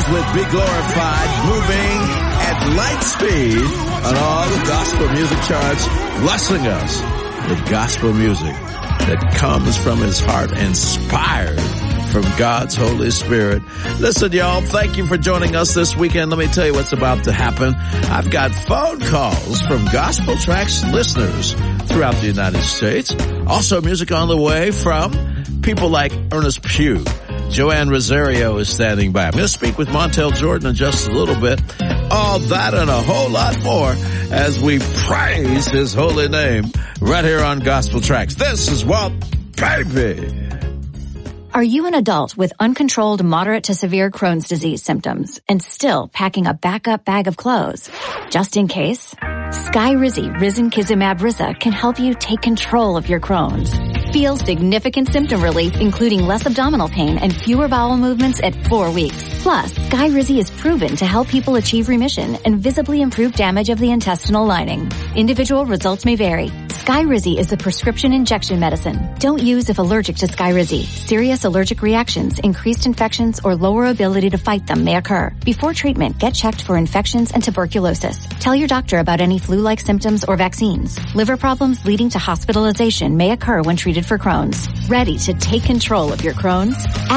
with Be Glorified, moving at light speed on all the gospel music charts, blessing us with gospel music that comes from his heart, inspired from God's Holy Spirit. Listen, y'all, thank you for joining us this weekend. Let me tell you what's about to happen. I've got phone calls from Gospel Tracks listeners throughout the United States. Also music on the way from people like Ernest Pugh. Joanne Rosario is standing by. I'm going to speak with Montel Jordan in just a little bit. All that and a whole lot more as we praise his holy name right here on Gospel Tracks. This is Walt Baby. Are you an adult with uncontrolled moderate to severe Crohn's disease symptoms and still packing a backup bag of clothes? Just in case, Skyrizi Risankizumab Risa can help you take control of your Crohn's. Feel significant symptom relief, including less abdominal pain and fewer bowel movements at 4 weeks. Plus, Skyrizi is proven to help people achieve remission and visibly improve damage of the intestinal lining. Individual results may vary. Skyrizi is the prescription injection medicine. Don't use if allergic to Skyrizi. Serious allergic reactions, increased infections, or lower ability to fight them may occur. Before treatment, get checked for infections and tuberculosis. Tell your doctor about any flu-like symptoms or vaccines. Liver problems leading to hospitalization may occur when treated for Crohn's. Ready to take control of your Crohn's?